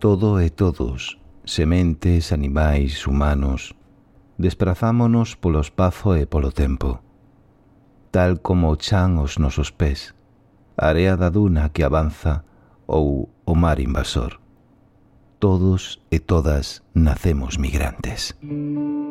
Todo e todos, sementes, animais, humanos, desprazámonos polo espazo e polo tempo, tal como chan os nosos pés, a area da duna que avanza ou o mar invasor. Todos e todas nacemos migrantes.